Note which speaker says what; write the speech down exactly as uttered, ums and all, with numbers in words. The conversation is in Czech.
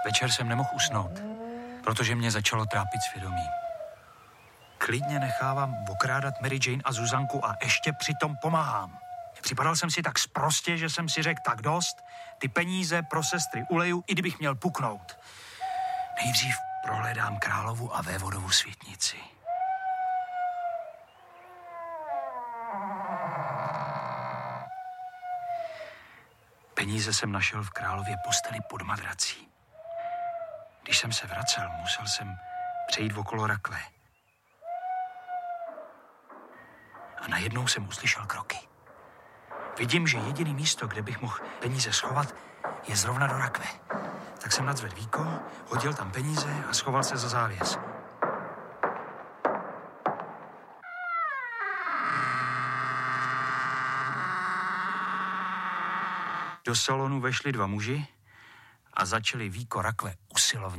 Speaker 1: Večer jsem nemohl usnout, protože mě začalo trápit svědomí. Klidně nechávám okrádat Mary Jane a Zuzanku a ještě přitom pomáhám. Připadal jsem si tak sprostě, že jsem si řekl tak dost, ty peníze pro sestry uleju, i kdybych měl puknout. Nejdřív prohledám Královu a Vévodovu světnici. Peníze jsem našel v Králově posteli pod madrací. Když jsem se vracel, musel jsem přejít okolo rakve. A najednou jsem uslyšel kroky. Vidím, že jediný místo, kde bych mohl peníze schovat, je zrovna do rakve. Tak jsem nadzvedl víko, hodil tam peníze a schoval se za závěs. Do salonu vešli dva muži a začali víko rakve usilovně